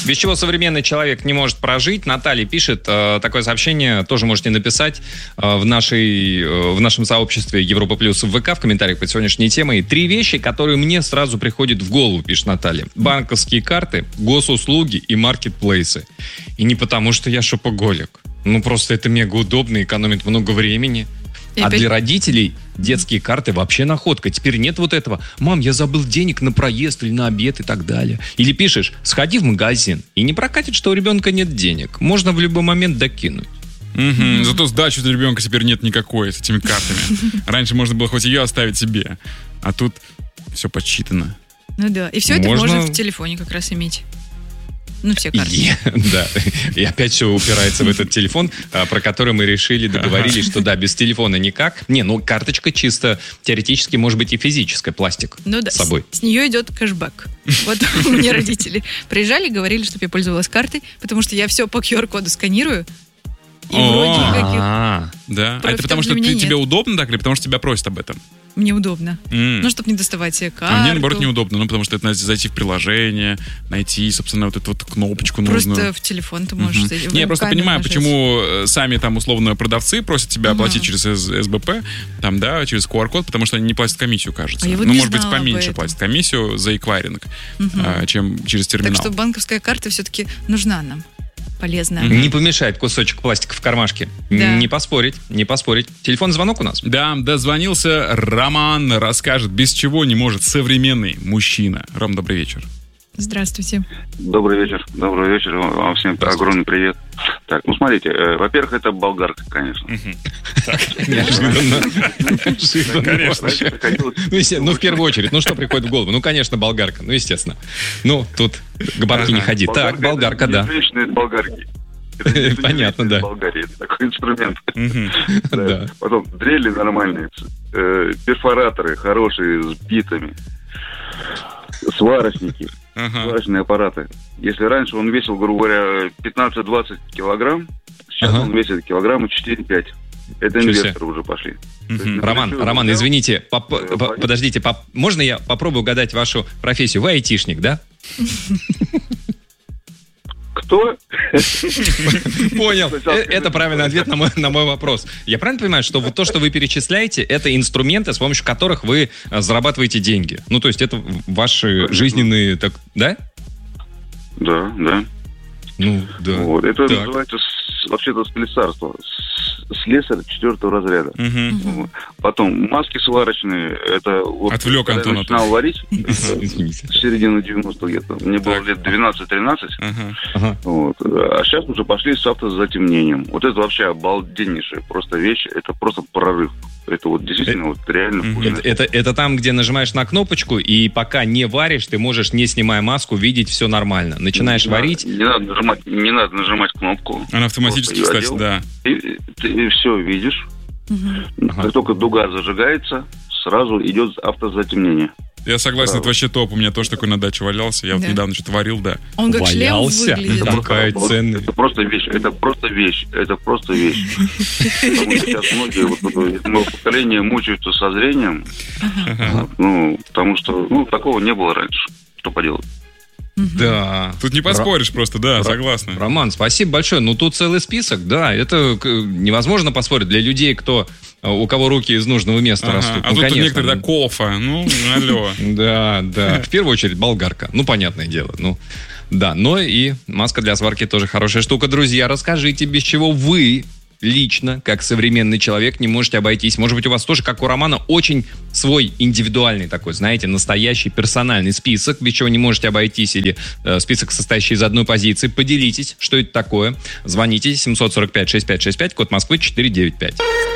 Без чего современный человек не может прожить. Наталья пишет такое сообщение, тоже можете написать в нашем сообществе Европа Плюс в ВК в комментариях под сегодняшней темой. 3 вещи, которые мне сразу приходят в голову, пишет Наталья. Банковские карты, госуслуги и маркетплейсы. И не потому, что я шопоголик. Ну, просто это мега удобно, экономит много времени. А для родителей детские карты вообще находка. Теперь нет вот этого: мам, я забыл денег на проезд или на обед и так далее. Или пишешь: сходи в магазин. И не прокатит, что у ребенка нет денег. Можно в любой момент докинуть. Зато сдачи у ребенка теперь нет никакой с этими картами. Раньше можно было хоть ее оставить себе. А тут все подсчитано. Ну да. И все это можно в телефоне как раз иметь. Ну, все карты. Да. И опять все упирается в этот телефон, про который мы решили, договорились, что да, без телефона никак. Карточка чисто теоретически может быть и физическая, пластик с собой. С нее идет кэшбэк. Вот у меня родители приезжали, говорили, чтобы я пользовалась картой, потому что я все по QR-коду сканирую. И вроде никаких. Да. А это потому что тебе удобно так или потому что тебя просят об этом? Мне удобно. Ну, чтобы не доставать себе карту. А мне, наоборот, неудобно. Потому что это надо зайти в приложение, найти, собственно, вот эту вот кнопочку нужную. Просто в телефон ты можешь зайти. Я просто понимаю, почему сами там условно продавцы просят тебя оплатить через СБП, там, да, через QR-код, потому что они не платят комиссию, кажется. Может быть, поменьше платят комиссию за эквайринг, чем через терминал. Так что банковская карта все-таки нужна нам. Полезно. Не помешает кусочек пластика в кармашке. Да. Не поспорить. Телефонный звонок у нас. Да, дозвонился Роман, расскажет, без чего не может современный мужчина. Ром, добрый вечер. Здравствуйте. Добрый вечер. Вам всем огромный привет. Так, смотрите, во-первых, это болгарка, конечно. Неожиданно. Ну, в первую очередь, что приходит в голову? Конечно, болгарка, естественно. Тут к бабке не ходи. Так, болгарка, да. Женщины — это болгарки. Понятно, да. Болгария — это такой инструмент. Да. Потом дрели нормальные, перфораторы хорошие, с битами, сварочники. Сварочные аппараты. Если раньше он весил, грубо говоря, 15-20 килограмм, сейчас он весит килограмма 4-5. Это инвесторы уже пошли. Роман, извините, подождите, можно я попробую угадать вашу профессию? Вы айтишник, да? Кто? Понял. Это правильный ответ на мой вопрос. Я правильно понимаю, что то, что вы перечисляете, это инструменты, с помощью которых вы зарабатываете деньги? То есть это ваши жизненные... Да? Да. Да. Это называется вообще-то слесарство. Слесарь 4-го разряда. Потом маски сварочные. Это отвлек Антона. Я начинал варить в середине 90-х где-то. Мне было лет 12-13. А сейчас уже пошли с автозатемнением. Вот это вообще обалденнейшая просто вещь. Это просто прорыв. Это действительно реально вкусно. Это там, где нажимаешь на кнопочку, и пока не варишь, ты можешь, не снимая маску, видеть все нормально. Начинаешь варить... Не надо нажимать кнопку. Она автоматически, кстати, да. И ты все видишь. Как только дуга зажигается, сразу идет автозатемнение. Я согласен, это вообще топ. У меня тоже такой на даче валялся. Я недавно что-то варил, да. Он как шлем выглядит. Такая ценная. Это просто вещь. Потому что сейчас многие моего поколения мучаются со зрением. Потому что такого не было раньше. Что поделать? Да. Тут не поспоришь просто, да, согласна. Роман, спасибо большое. Тут целый список, да, это невозможно поспорить для людей, у кого руки из нужного места растут. А тут конечно. Некоторые, кофа, алло. Да. В первую очередь болгарка, понятное дело, Да, но и маска для сварки тоже хорошая штука. Друзья, расскажите, без чего вы лично, как современный человек, не можете обойтись. Может быть, у вас тоже, как у Романа, очень свой индивидуальный такой, знаете, настоящий персональный список, без чего не можете обойтись, или список, состоящий из одной позиции. Поделитесь, что это такое. Звоните 745-6565, код Москвы 495.